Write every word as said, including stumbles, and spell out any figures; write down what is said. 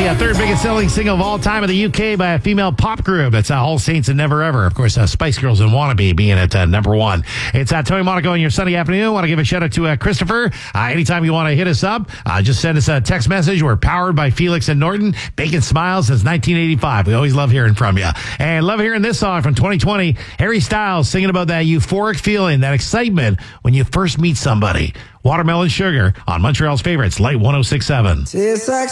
the uh, third biggest selling single of all time in the U K by a female pop group. It's uh, All Saints and Never Ever. Of course, uh, Spice Girls and Wannabe being at uh, number one. It's uh, Tony Monaco in your Sunday afternoon. I want to give a shout out to uh, Christopher. Uh, anytime you want to hit us up, uh, just send us a text message. We're powered by Felix and Norton, baking smiles since nineteen eighty-five. We always love hearing from you. And love hearing this song from twenty twenty. Harry Styles singing about that euphoric feeling, that excitement when you first meet somebody. Watermelon Sugar on Montreal's favorites, Light one oh six point seven. Tastes like